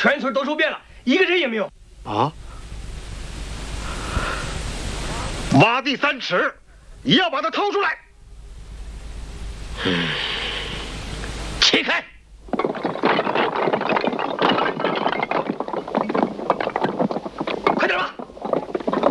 全村都受遍了，一个人也没有。 啊！挖地3尺，也要把他掏出来。 切开！